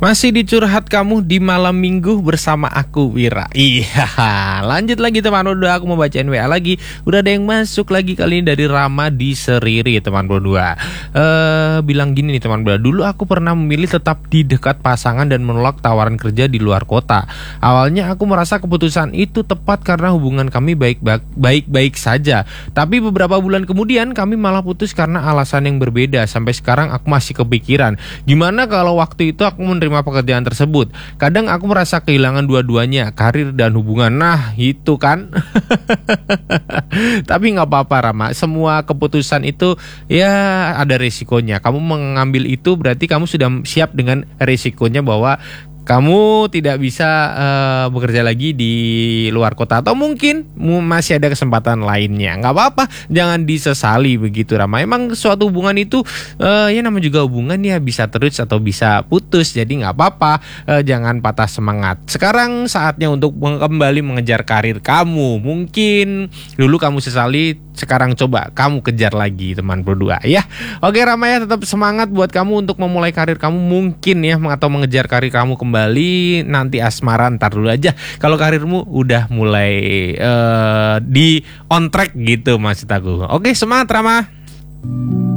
Masih di curhat kamu di malam minggu bersama aku Wira. Iya, lanjut lagi teman berdua. Aku mau bacain WA lagi. Udah ada yang masuk lagi kali ini dari Rama di Seriri teman berdua. Bilang gini nih teman berdua. Dulu aku pernah memilih tetap di dekat pasangan dan menolak tawaran kerja di luar kota. Awalnya aku merasa keputusan itu tepat karena hubungan kami baik-baik saja. Tapi beberapa bulan kemudian kami malah putus karena alasan yang berbeda. Sampai sekarang aku masih kepikiran. Gimana kalau waktu itu aku menerima pekerjaan tersebut? Kadang aku merasa kehilangan dua-duanya, karir dan hubungan. Nah itu kan. Tapi gak apa-apa Rama, semua keputusan itu ya ada resikonya. Kamu mengambil itu berarti kamu sudah siap dengan resikonya bahwa kamu tidak bisa bekerja lagi di luar kota. Atau mungkin masih ada kesempatan lainnya. Gak apa-apa, jangan disesali begitu Rama. Emang suatu hubungan itu ya namanya juga hubungan ya, bisa terus atau bisa putus. Jadi gak apa-apa, jangan patah semangat. Sekarang saatnya untuk kembali mengejar karir kamu. Mungkin dulu kamu sesali, sekarang coba kamu kejar lagi teman berdua ya. Oke Rama ya, tetap semangat buat kamu untuk memulai karir kamu mungkin ya, atau mengejar karir kamu kembali. Nanti asmara ntar dulu aja. Kalau karirmu udah mulai di on track gitu maksud aku. Oke, semangat Rama.